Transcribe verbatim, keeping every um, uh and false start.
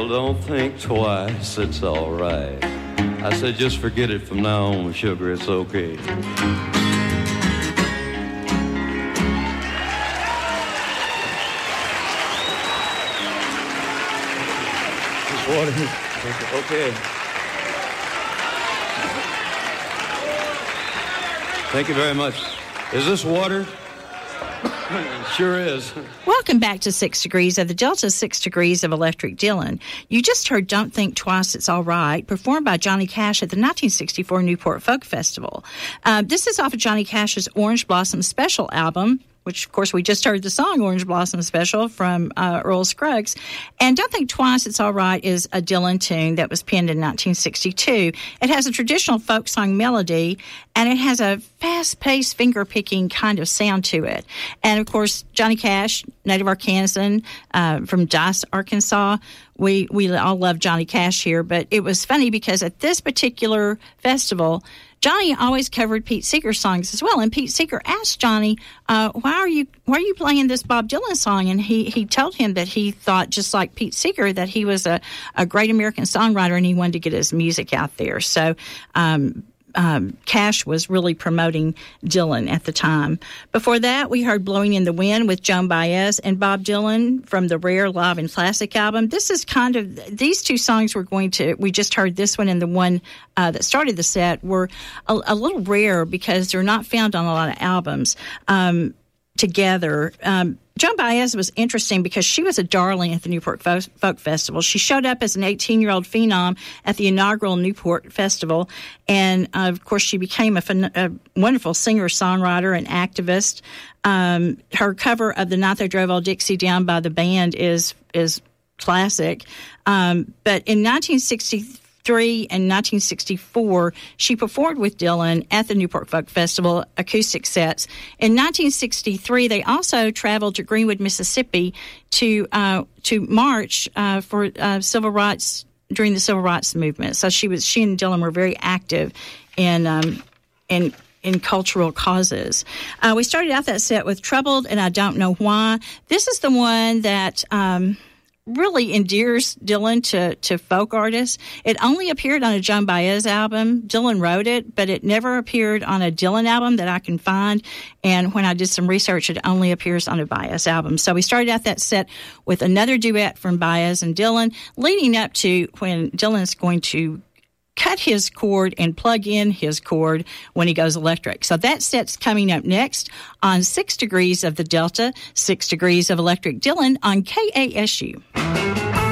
don't think twice, it's all right. I said, just forget it from now on, sugar, it's okay. Just water. Okay. Thank you very much. Is this water? Sure is. Welcome back to Six Degrees of the Delta, Six Degrees of Electric Dylan. You just heard Don't Think Twice, It's All Right, performed by Johnny Cash at the nineteen sixty-four Newport Folk Festival. Uh, this is off of Johnny Cash's Orange Blossom Special album, which, of course, we just heard the song Orange Blossom Special from uh, Earl Scruggs. And Don't Think Twice, It's All Right is a Dylan tune that was penned in nineteen sixty-two. It has a traditional folk song melody, and it has a fast-paced, finger-picking kind of sound to it. And, of course, Johnny Cash, native Arkansan, uh, from Dice, Arkansas, we, we all love Johnny Cash here. But it was funny because at this particular festival, Johnny always covered Pete Seeger songs as well, and Pete Seeger asked Johnny, uh, "Why are you why are you playing this Bob Dylan song?" And he, he told him that he thought, just like Pete Seeger, that he was a, a great American songwriter and he wanted to get his music out there. So um, um, Cash was really promoting Dylan at the time. Before that, we heard "Blowing in the Wind" with Joan Baez and Bob Dylan from the Rare Live and Classic album. This is kind of, these two songs we're going to, we just heard this one and the one Uh, that started the set were a, a little rare because they're not found on a lot of albums um, together. Um, Joan Baez was interesting because she was a darling at the Newport Folk, Folk Festival. She showed up as an eighteen-year-old phenom at the inaugural Newport Festival, and uh, of course she became a, a wonderful singer-songwriter and activist. Um, her cover of "The Night They Drove Old Dixie Down" by the band is is classic. Um, but in nineteen sixty-three and nineteen sixty-four, she performed with Dylan at the Newport Folk Festival acoustic sets. In nineteen sixty-three, they also traveled to Greenwood, Mississippi to uh, to march uh, for uh, civil rights during the civil rights movement. So she was she and Dylan were very active in um, in in cultural causes. Uh, we started out that set with "Troubled and I Don't Know Why." This is the one that Um, really endears Dylan to, to folk artists. It only appeared on a Joan Baez album. Dylan wrote it, but it never appeared on a Dylan album that I can find. And when I did some research, it only appears on a Baez album. So we started out that set with another duet from Baez and Dylan, leading up to when Dylan's going to cut his cord and plug in his cord when he goes electric. So that set's coming up next on Six Degrees of the Delta, Six Degrees of Electric Dylan on K A S U.